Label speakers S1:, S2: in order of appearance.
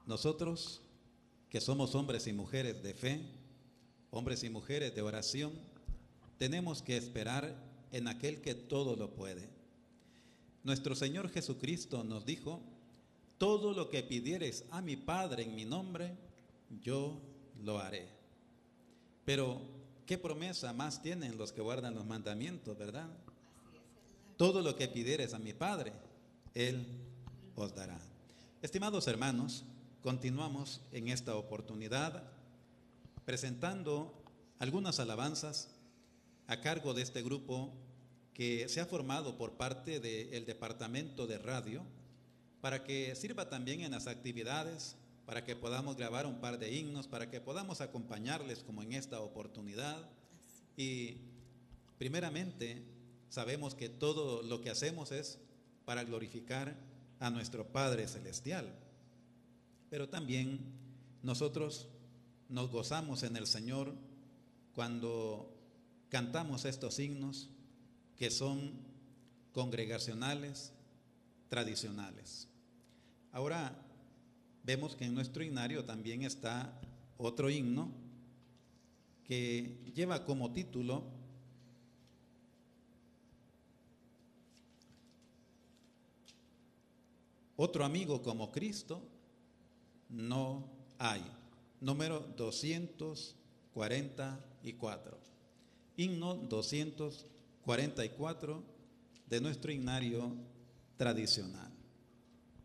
S1: Nosotros, que somos hombres y mujeres de fe, hombres y mujeres de oración, tenemos que esperar en aquel que todo lo puede. Nuestro Señor Jesucristo nos dijo: todo lo que pidiereis a mi Padre en mi nombre, yo lo haré. Pero, ¿qué promesa más tienen los que guardan los mandamientos, verdad? Todo lo que pidiereis a mi Padre, Él os dará. Estimados hermanos, continuamos en esta oportunidad presentando algunas alabanzas a cargo de este grupo que se ha formado por parte del departamento de radio, para que sirva también en las actividades, para que podamos grabar un par de himnos, para que podamos acompañarles como en esta oportunidad. Y primeramente sabemos que todo lo que hacemos es para glorificar a nuestro Padre Celestial, pero también nosotros nos gozamos en el Señor cuando cantamos estos himnos que son congregacionales, tradicionales. Ahora vemos que en nuestro himnario también está otro himno que lleva como título Otro amigo como Cristo no hay. Número 244. Himno 244 de nuestro himnario tradicional.